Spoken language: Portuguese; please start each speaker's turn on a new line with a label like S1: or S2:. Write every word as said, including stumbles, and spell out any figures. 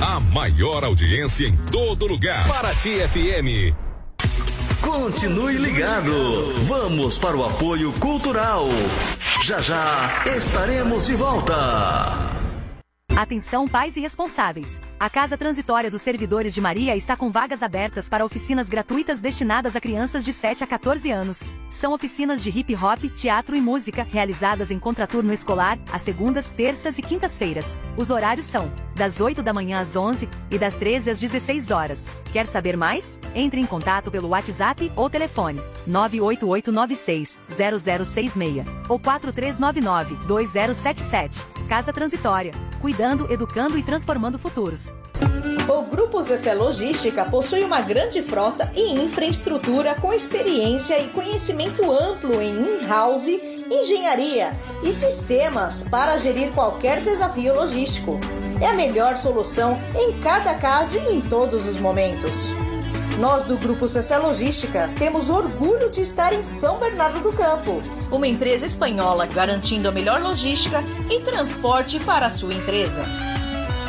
S1: A maior audiência em todo lugar. Paraty F M.
S2: Continue ligado. Vamos para o apoio cultural. Já já estaremos de volta.
S3: Atenção, pais e responsáveis. A Casa Transitória dos Servidores de Maria está com vagas abertas para oficinas gratuitas destinadas a crianças de sete a quatorze anos. São oficinas de hip hop, teatro e música, realizadas em contraturno escolar, às segundas, terças e quintas-feiras. Os horários são das oito da manhã às onze e das treze às dezesseis horas. Quer saber mais? Entre em contato pelo WhatsApp ou telefone nove oito oito nove seis zero zero seis seis ou quatro três nove nove dois zero sete sete. Casa Transitória. Cuidando, educando e transformando futuros.
S4: O Grupo Zecé Logística possui uma grande frota e infraestrutura com experiência e conhecimento amplo em in-house, engenharia e sistemas para gerir qualquer desafio logístico. É a melhor solução em cada caso e em todos os momentos. Nós do Grupo Zecé Logística temos orgulho de estar em São Bernardo do Campo, uma empresa espanhola garantindo a melhor logística e transporte para a sua empresa.